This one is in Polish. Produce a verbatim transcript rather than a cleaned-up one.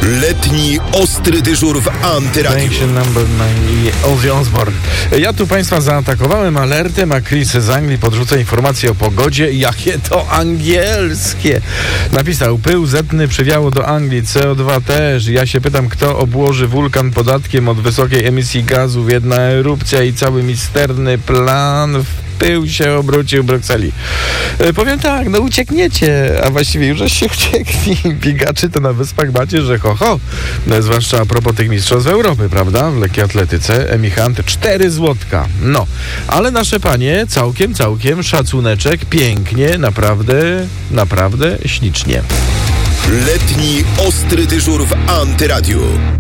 Letni ostry dyżur w Antyradiu. Station number nine i Ozzy Osbourne. Ja tu Państwa zaatakowałem alertem, a Chris z Anglii podrzuca informacje o pogodzie. Jakie to angielskie! Napisał: pył zetny przywiało do Anglii, C O dwa też. Ja się pytam, kto obłoży wulkan podatkiem od wysokiej emisji gazów. Jedna erupcja i cały misterny plan w pył się obrócił w Brukseli. E, powiem tak, no uciekniecie, a właściwie już żeście uciekli. Biegaczy to na wyspach macie, że ho, ho. No, zwłaszcza a propos tych mistrzostw Europy, prawda? W lekkiej atletyce. Emi Hunt, cztery złotka. No, ale nasze panie, całkiem, całkiem szacuneczek, pięknie, naprawdę, naprawdę ślicznie. Letni ostry dyżur w Antyradiu.